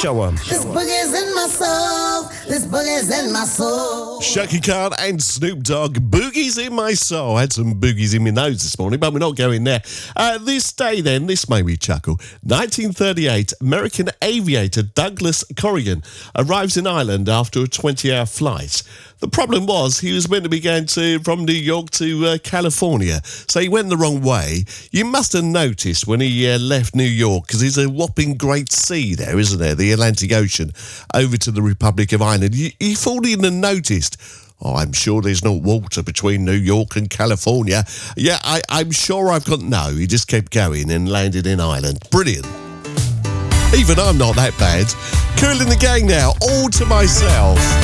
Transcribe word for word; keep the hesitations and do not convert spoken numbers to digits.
Show 'em. This boogie's in my soul. This boogie's in my soul. Shaka Khan and Snoop Dogg, Boogies in My Soul. I had some boogies in my nose this morning, but we're not going there. Uh, this day then, this made me chuckle. nineteen thirty-eight, American aviator Douglas Corrigan arrives in Ireland after a twenty-hour flight. The problem was he was meant to be going to from New York to uh, California, so he went the wrong way. You must have noticed when he uh, left New York, because there's a whopping great sea there, isn't there? The Atlantic Ocean, over to the Republic of Ireland. You, you thought he'd have noticed. Oh, I'm sure there's no water between New York and California. Yeah, I, I'm sure I've got... No, he just kept going and landed in Ireland. Brilliant. Even I'm not that bad. Cool in the Gang now, all to myself.